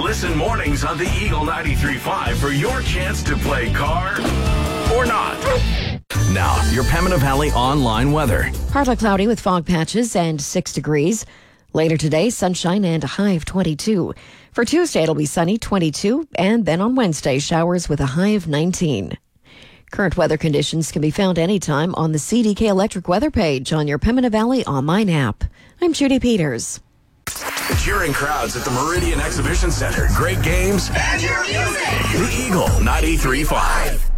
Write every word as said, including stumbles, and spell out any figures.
Listen mornings on the Eagle ninety-three point five for your chance to play car or not. Now, your Pembina Valley online weather. Partly cloudy with fog patches and six degrees. Later today, sunshine and a high of twenty-two. For Tuesday, it'll be sunny, twenty-two, and then on Wednesday, showers with a high of nineteen. Current weather conditions can be found anytime on the C D K Electric weather page on your Pembina Valley online app. I'm Judy Peters. Cheering crowds at the Meridian Exhibition Center. Great games. And your music. The Eagle ninety-three point five.